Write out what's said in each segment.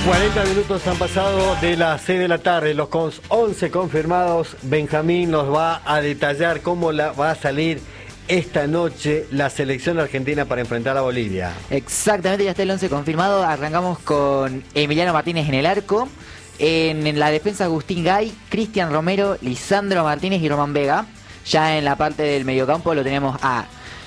40 minutos han pasado de las 6 de la tarde, los 11 confirmados. Benjamín nos va a detallar cómo va a salir esta noche la selección argentina para enfrentar a Bolivia. Exactamente, ya está el 11 confirmado. Arrancamos con Emiliano Martínez en el arco. En la defensa, Agustín Gay, Cristian Romero, Lisandro Martínez y Román Vega. Ya en la parte del mediocampo lo tenemos a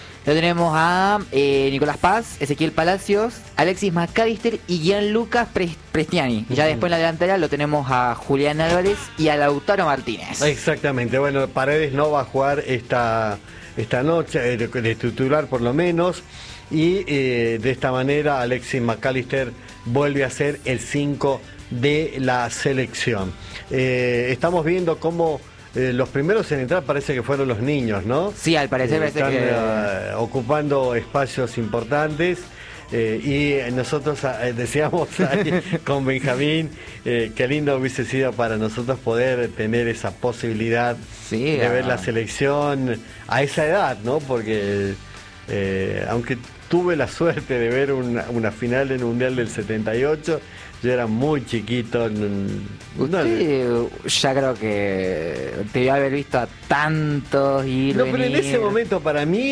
Nicolás Paz, Ezequiel Palacios, Alexis McAllister y Gianluca Prestiani. Y ya después en la delantera lo tenemos a Julián Álvarez y a Lautaro Martínez. Exactamente, bueno, Paredes no va a jugar esta noche, de titular por lo menos, y de esta manera Alexis McAllister vuelve a ser el 5 de la selección. Estamos viendo cómo los primeros en entrar parece que fueron los niños, ¿no? Sí, al parecer están ocupando espacios importantes. Y nosotros decíamos con Benjamín qué lindo hubiese sido para nosotros poder tener esa posibilidad de ver la selección a esa edad, ¿no? Porque aunque tuve la suerte de ver una final del Mundial del 78, yo era muy chiquito. Usted ya creo que debió haber visto a tantos ir. No, pero en ese momento para mí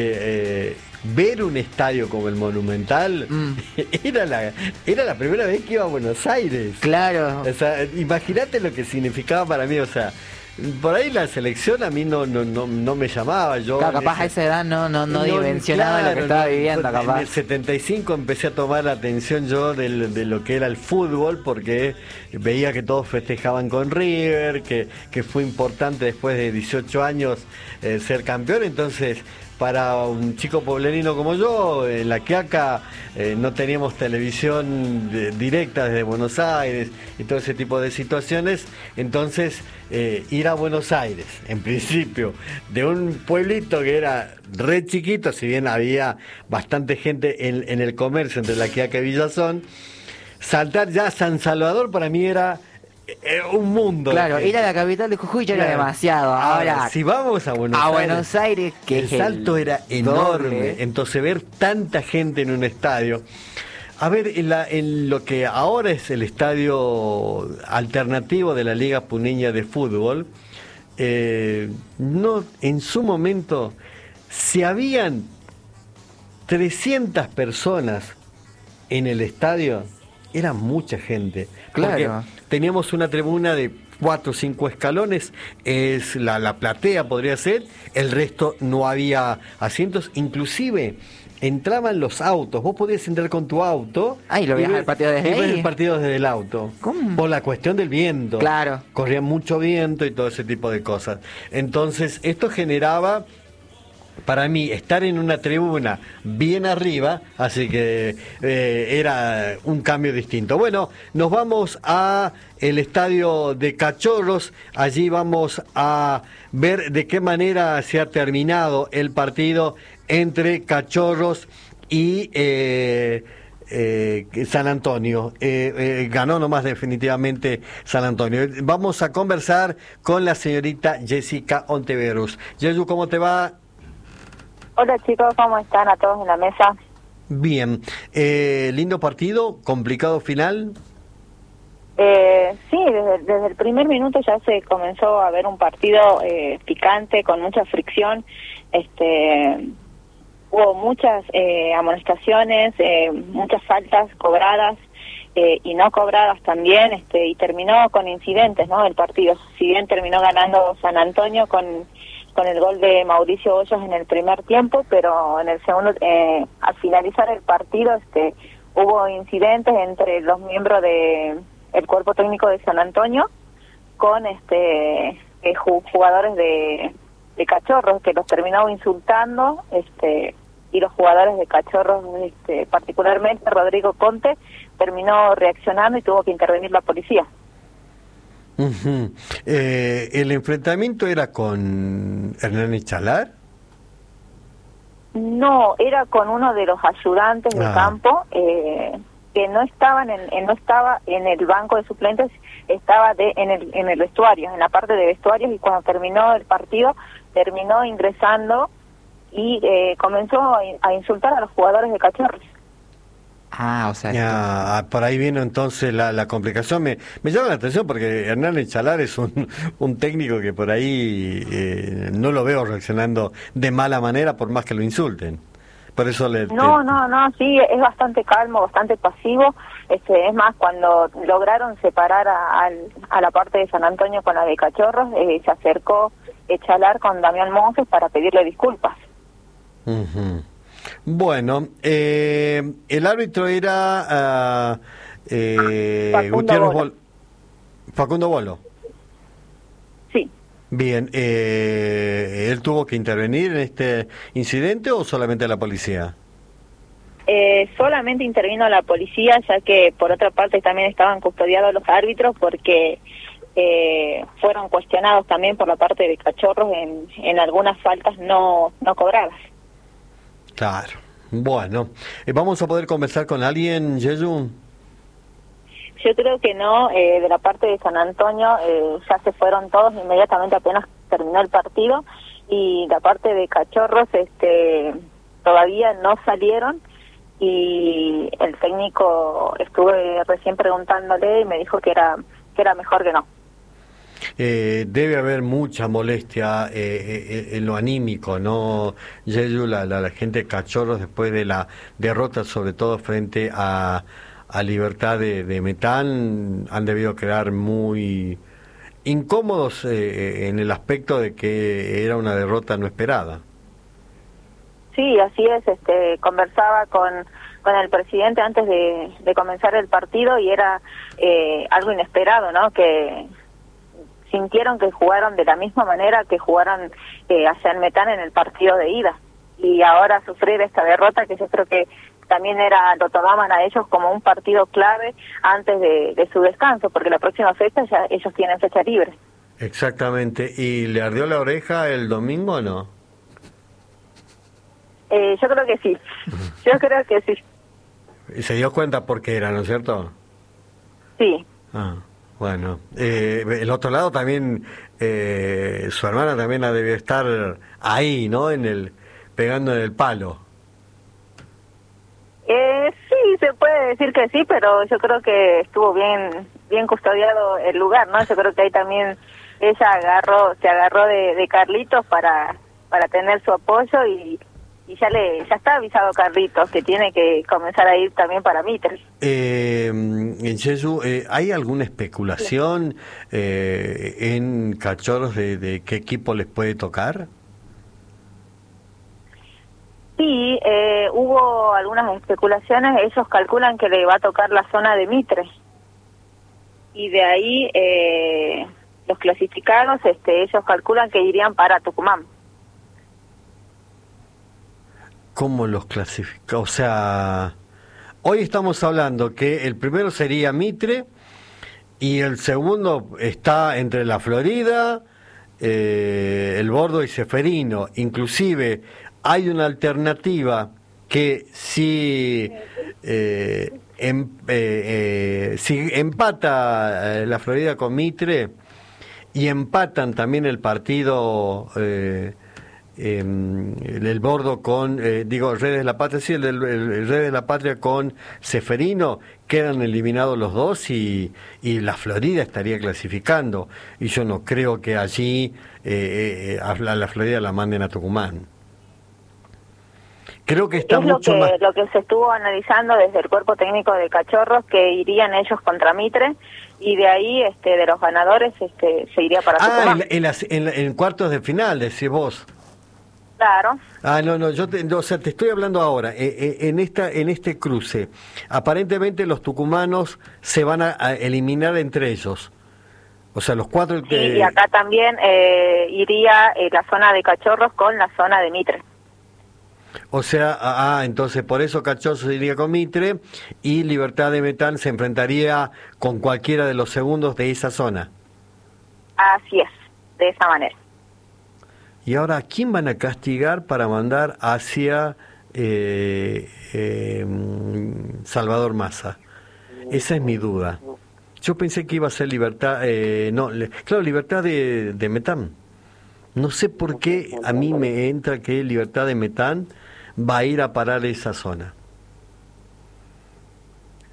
ver un estadio como el Monumental era la primera vez que iba a Buenos Aires. Claro. O sea, imagínate lo que significaba para mí, o sea, por ahí la selección a mí no me llamaba. Yo claro, capaz a esa edad no dimensionaba lo que estaba viviendo, capaz. En el 75 empecé a tomar atención yo de lo que era el fútbol, porque veía que todos festejaban con River, que fue importante después de 18 años ser campeón. Entonces, para un chico poblerino como yo, en La Quiaca no teníamos televisión directa desde Buenos Aires y todo ese tipo de situaciones. Entonces, ir a Buenos Aires, en principio, de un pueblito que era re chiquito, si bien había bastante gente en el comercio entre La Quiaca y Villazón, saltar ya a San Salvador para mí era un mundo. Claro, ir a la capital de Jujuy ya era demasiado. Ahora, si vamos a Buenos Aires, que el salto era enorme. Doble. Entonces, ver tanta gente en un estadio. A ver, en lo que ahora es el estadio alternativo de la Liga Puneña de Fútbol, no, en su momento, si habían 300 personas en el estadio, era mucha gente. Claro. Porque teníamos una tribuna de 4 o 5 escalones, es la platea podría ser, el resto no había asientos, inclusive entraban los autos, vos podías entrar con tu auto y lo veías el partido desde ahí. El partido desde el auto. ¿Cómo? Por la cuestión del viento. Claro. Corría mucho viento y todo ese tipo de cosas. Entonces, esto generaba, para mí, estar en una tribuna bien arriba, así que era un cambio distinto. Bueno, nos vamos a el estadio de Cachorros. Allí vamos a ver de qué manera se ha terminado el partido entre Cachorros y San Antonio. Ganó nomás definitivamente San Antonio. Vamos a conversar con la señorita Jessica Ontiveros. Yesu, ¿cómo te va? Hola chicos, ¿cómo están a todos en la mesa? Bien. Lindo partido, complicado final. Sí, desde el primer minuto ya se comenzó a ver un partido picante, con mucha fricción. Hubo muchas amonestaciones, muchas faltas cobradas y no cobradas también, y terminó con incidentes, ¿no? El partido, si bien terminó ganando San Antonio con el gol de Mauricio Hoyos en el primer tiempo, pero en el segundo, al finalizar el partido, hubo incidentes entre los miembros del cuerpo técnico de San Antonio con jugadores de Cachorros, que los terminó insultando, y los jugadores de Cachorros, particularmente Rodrigo Conte, terminó reaccionando y tuvo que intervenir la policía. Uh-huh. ¿El enfrentamiento era con Hernán Chalar? No, era con uno de los ayudantes de campo, que no estaba en el banco de suplentes, estaba en el vestuario, en la parte de vestuarios, y cuando terminó el partido, terminó ingresando y comenzó a insultar a los jugadores de Cachorros. Ah, o sea, Ya, por ahí vino entonces la complicación. Me llama la atención porque Hernán Echalar es un técnico que por ahí no lo veo reaccionando de mala manera por más que lo insulten. Por eso No, sí, es bastante calmo, bastante pasivo. Es más, cuando lograron separar a la parte de San Antonio con la de Cachorros, se acercó Echalar con Damián Monjes para pedirle disculpas. Ujú. Bueno, el árbitro era Gutiérrez Bolo. Facundo Bolo. Sí. Bien, ¿él tuvo que intervenir en este incidente o solamente la policía? Solamente intervino la policía, ya que por otra parte también estaban custodiados los árbitros porque fueron cuestionados también por la parte de Cachorros en algunas faltas no cobradas. Claro. Bueno, ¿vamos a poder conversar con alguien, Yeyu? Yo creo que no, de la parte de San Antonio ya se fueron todos inmediatamente apenas terminó el partido, y la parte de Cachorros todavía no salieron, y el técnico estuve recién preguntándole y me dijo que era mejor que no. Debe haber mucha molestia en lo anímico, ¿no, Yeyu? La gente de Cachorros después de la derrota, sobre todo frente a Libertad de Metán, han debido quedar muy incómodos en el aspecto de que era una derrota no esperada. Sí, así es. Conversaba con el presidente antes de comenzar el partido y era algo inesperado, ¿no? Que sintieron que jugaron de la misma manera que jugaron allá en Metán en el partido de ida, y ahora sufrir esta derrota que yo creo que también lo tomaban a ellos como un partido clave antes de su descanso, porque la próxima fecha ya ellos tienen fecha libre. Exactamente. ¿Y le ardió la oreja el domingo o no? Yo creo que sí, yo creo que sí. ¿Y se dio cuenta por qué era, no es cierto? Sí. Ah, bueno. El otro lado también, su hermana también ha debido estar ahí, ¿no? Pegando en el palo. Sí, se puede decir que sí, pero yo creo que estuvo bien custodiado el lugar, ¿no? Yo creo que ahí también ella se agarró de Carlitos para tener su apoyo, y ya está avisado Carlitos que tiene que comenzar a ir también para Mitre. Yeyu, ¿hay alguna especulación en Cachorros de qué equipo les puede tocar? Sí, hubo algunas especulaciones. Ellos calculan que le va a tocar la zona de Mitre, y de ahí los clasificados, ellos calculan que irían para Tucumán. ¿Cómo los clasifica? O sea, hoy estamos hablando que el primero sería Mitre y el segundo está entre la Florida, el Bordo y Ceferino. Inclusive hay una alternativa que si empata la Florida con Mitre y empatan también el partido el Bordo con Redes de la Patria, sí, el Redes de la Patria con Ceferino, quedan eliminados los dos y la Florida estaría clasificando, y yo no creo que allí a la Florida la manden a Tucumán. Creo que está mucho más. Lo que se estuvo analizando desde el cuerpo técnico de Cachorros, que irían ellos contra Mitre, y de ahí de los ganadores se iría para Tucumán. En cuartos de final, decís vos. Claro. No, te estoy hablando ahora, en este cruce, aparentemente los tucumanos se van a eliminar entre ellos, o sea, los cuatro... Sí, y acá también iría la zona de Cachorros con la zona de Mitre. O sea, entonces por eso Cachorros iría con Mitre y Libertad de Metán se enfrentaría con cualquiera de los segundos de esa zona. Así es, de esa manera. Y ahora, ¿a quién van a castigar para mandar hacia Salvador Massa? Esa es mi duda. Yo pensé que iba a ser Libertad, Libertad de Metán. No sé por qué a mí me entra que Libertad de Metán va a ir a parar esa zona.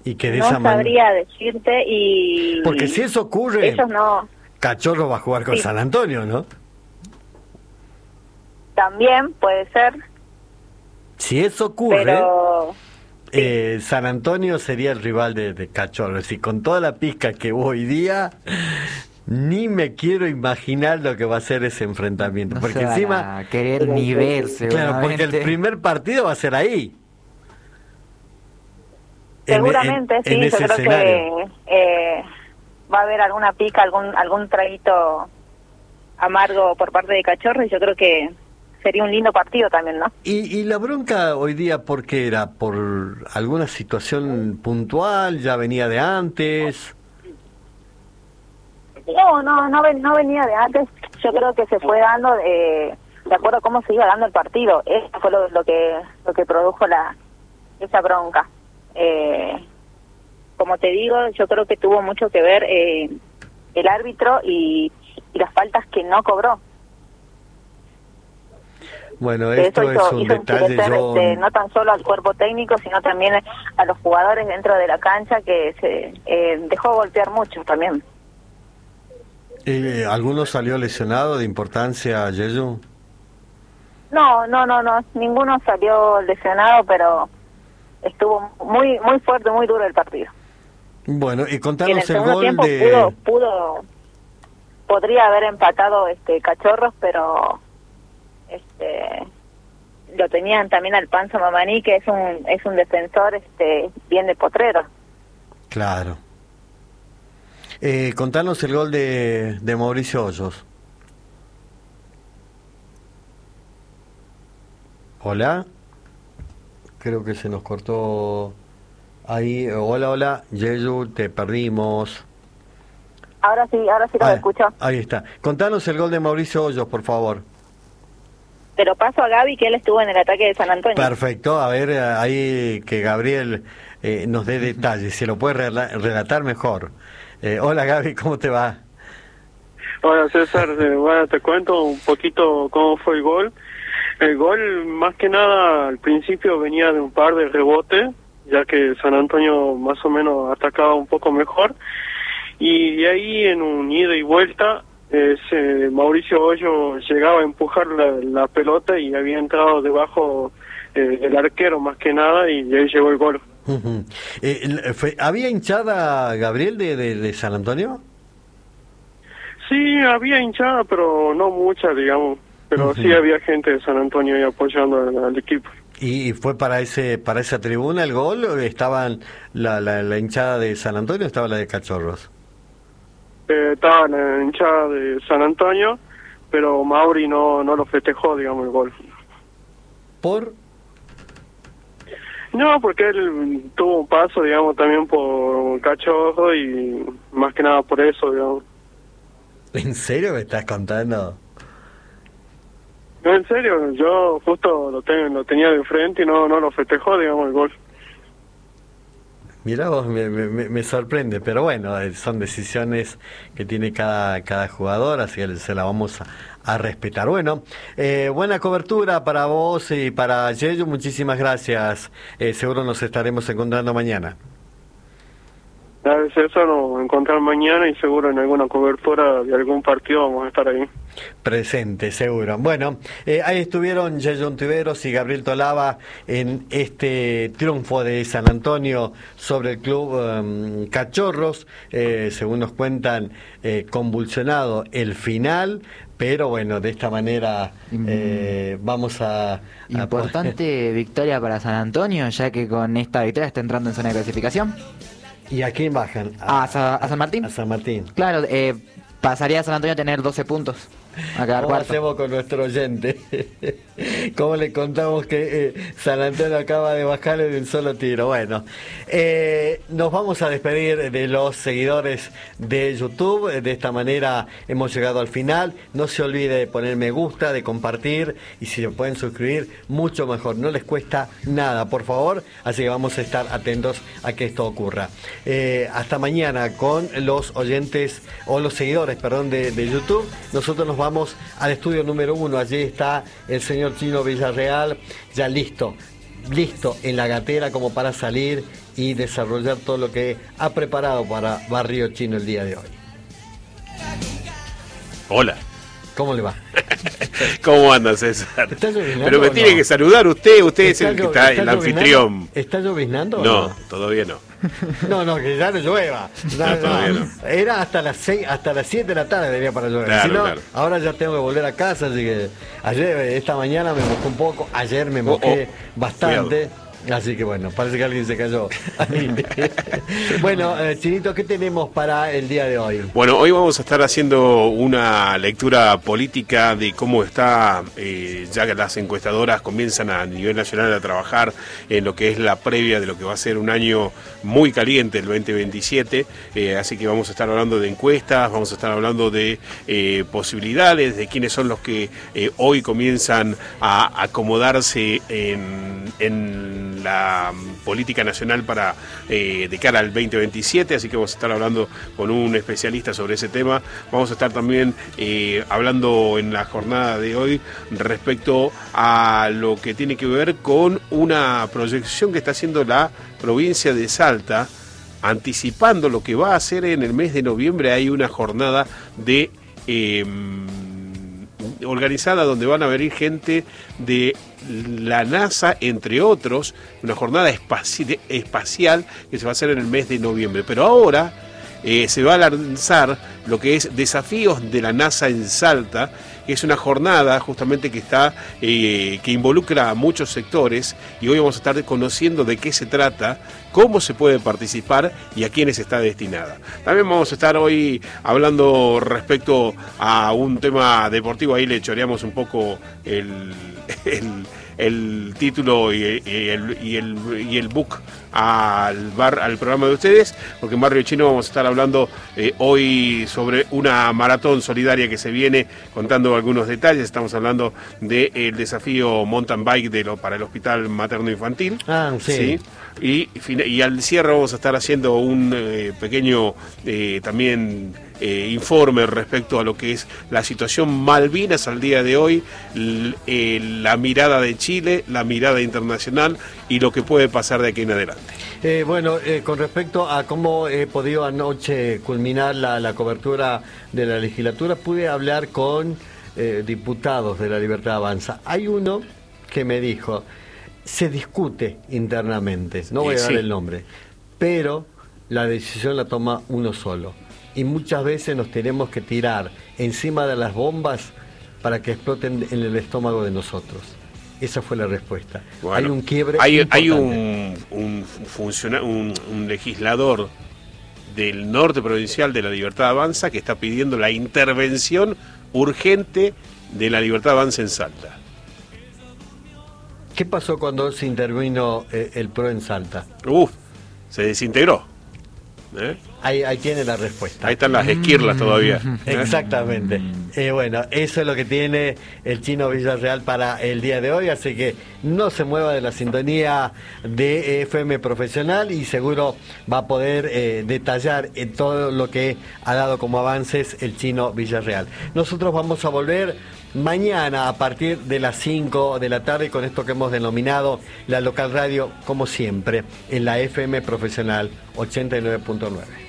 Y que de no esa sabría decirte y... Porque si eso ocurre, ellos no... Cachorro va a jugar con Sí. San Antonio, ¿no? También puede ser, Si eso ocurre, pero... San Antonio sería el rival de Cachorro. Es decir, con toda la pizca que hubo hoy día, ni me quiero imaginar lo que va a ser ese enfrentamiento. No Porque se van encima, a querer ni verse. claro, porque el primer partido va a ser ahí. Seguramente, sí, en yo ese creo escenario. que va a haber alguna pica, algún traguito amargo por parte de Cachorro y yo creo que sería un lindo partido también, ¿no? ¿Y la bronca hoy día por qué era? ¿Por alguna situación puntual? ¿Ya venía de antes? No venía de antes, yo creo que se fue dando de acuerdo a cómo se iba dando el partido, eso fue lo que produjo esa bronca. Como te digo, yo creo que tuvo mucho que ver el árbitro y las faltas que no cobró. Bueno, esto es un hizo detalle. enfurecer, no tan solo al cuerpo técnico, sino también a los jugadores dentro de la cancha, que se dejó golpear mucho también. ¿Alguno salió lesionado de importancia, Yeyu? No, ninguno salió lesionado, pero estuvo muy fuerte, muy duro el partido. Bueno, y Y en el contanos el segundo gol tiempo de... podría haber empatado Cachorros, pero lo tenían también al Panzo Mamaní, que es un defensor bien de potrero. Claro. Contanos el gol de Mauricio Hoyos. Hola. Creo que se nos cortó ahí. Hola, Yeyu, te perdimos. Ahora sí lo escucho. Ahí está. Contanos el gol de Mauricio Hoyos, por favor. Pero paso a Gaby, que él estuvo en el ataque de San Antonio. Perfecto. A ver, ahí que Gabriel nos dé detalles. Si lo puede relatar mejor. Hola, Gaby, ¿cómo te va? Hola, César. Bueno, te cuento un poquito cómo fue el gol. El gol, más que nada, al principio venía de un par de rebotes, ya que San Antonio más o menos atacaba un poco mejor. Y de ahí, en un ida y vuelta, Mauricio Hoyo llegaba a empujar la pelota y había entrado debajo del arquero, más que nada, y de ahí llegó el gol. ¿Había hinchada, Gabriel, de San Antonio? Sí, había hinchada, pero no mucha, digamos. Pero sí había gente de San Antonio ahí apoyando al equipo. ¿Y fue para esa tribuna el gol? ¿O estaban la hinchada de San Antonio o estaba la de Cachorros? Estaba la hinchada de San Antonio, pero Mauri no lo festejó, digamos, el gol. ¿Por? No, porque él tuvo un paso, digamos, también por Cachorro y más que nada por eso, digamos. ¿En serio me estás contando? No, en serio, yo justo lo tenía de frente y no lo festejó, digamos, el gol. Mirá vos, me sorprende, pero bueno, son decisiones que tiene cada jugador, así que se la vamos a respetar. Bueno, buena cobertura para vos y para Yeyo, muchísimas gracias. Seguro nos estaremos encontrando mañana. Eso nos encontramos mañana y seguro en alguna cobertura de algún partido vamos a estar ahí. Presente, seguro. Bueno, ahí estuvieron Yeyo Ontiveros y Gabriel Tolava en este triunfo de San Antonio sobre el club Cachorros. Según nos cuentan, convulsionado el final, pero bueno, de esta manera vamos a... Importante victoria para San Antonio, ya que con esta victoria está entrando en zona de clasificación. ¿Y a quién bajan? A San Martín. A San Martín. Claro, pasaría a San Antonio a tener 12 puntos. A quedar ¿Cómo cuarto. hacemos con nuestro oyente? ¿Cómo le contamos que San Antonio acaba de bajarle de un solo tiro? Bueno, nos vamos a despedir de los seguidores de YouTube. De esta manera hemos llegado al final. No se olvide de poner me gusta, de compartir, y si se pueden suscribir, mucho mejor. No les cuesta nada, por favor. Así que vamos a estar atentos a que esto ocurra. Hasta mañana con los oyentes, o los seguidores, perdón, de YouTube. Nosotros nos vamos al estudio número 1. Allí está el señor Chino Villarreal, ya listo en la gatera como para salir y desarrollar todo lo que ha preparado para Barrio Chino el día de hoy. Hola. ¿Cómo le va? ¿Cómo anda, César? ¿Está lloviznando Pero me o tiene no? que saludar usted es el que está, el anfitrión. ¿Está lloviznando? No, todavía no. No, que ya no llueva. Todavía no. Era hasta las 7 de la tarde debería para llover. Claro, Si no, claro. ahora ya tengo que volver a casa, así que ayer, esta mañana me mojé un poco, ayer me mojé bastante. Cuidado. Así que bueno, parece que alguien se cayó. Bueno, Chinito, ¿qué tenemos para el día de hoy? Bueno, hoy vamos a estar haciendo una lectura política de cómo está, ya que las encuestadoras comienzan a nivel nacional a trabajar en lo que es la previa de lo que va a ser un año muy caliente, el 2027, así que vamos a estar hablando de encuestas, vamos a estar hablando de posibilidades, de quiénes son los que hoy comienzan a acomodarse en la política nacional para de cara al 2027, así que vamos a estar hablando con un especialista sobre ese tema. Vamos a estar también hablando en la jornada de hoy respecto a lo que tiene que ver con una proyección que está haciendo la provincia de Salta, anticipando lo que va a hacer en el mes de noviembre. Hay una jornada de organizada donde van a venir gente de la NASA, entre otros, una jornada espacial que se va a hacer en el mes de noviembre. Pero ahora se va a lanzar lo que es Desafíos de la NASA en Salta, que es una jornada justamente que está que involucra a muchos sectores, y hoy vamos a estar conociendo de qué se trata, cómo se puede participar y a quiénes está destinada. También vamos a estar hoy hablando respecto a un tema deportivo, ahí le choreamos un poco el título y el book al programa de ustedes, porque en Barrio Chino vamos a estar hablando hoy sobre una maratón solidaria que se viene, contando algunos detalles. Estamos hablando del desafío mountain bike para el Hospital Materno Infantil. Sí. Y al cierre vamos a estar haciendo un pequeño también informe respecto a lo que es la situación Malvinas al día de hoy, la mirada de Chile, la mirada internacional y lo que puede pasar de aquí en adelante. Con respecto a cómo he podido anoche culminar la cobertura de la legislatura, pude hablar con diputados de La Libertad Avanza. Hay uno que me dijo, se discute internamente, no voy a dar el nombre, pero la decisión la toma uno solo. Y muchas veces nos tenemos que tirar encima de las bombas para que exploten en el estómago de nosotros. Esa fue la respuesta. Bueno, hay un quiebre importante. Hay un legislador del norte provincial de La Libertad Avanza que está pidiendo la intervención urgente de La Libertad Avanza en Salta. ¿Qué pasó cuando se intervino el PRO en Salta? Se desintegró. Ahí tiene la respuesta. Ahí están las esquirlas todavía. Exactamente. Bueno, eso es lo que tiene el Chino Villarreal para el día de hoy, así que no se mueva de la sintonía de FM Profesional y seguro va a poder detallar todo lo que ha dado como avances el Chino Villarreal. Nosotros vamos a volver mañana a partir de las 5 de la tarde con esto que hemos denominado la local radio, como siempre, en la FM Profesional 89.9.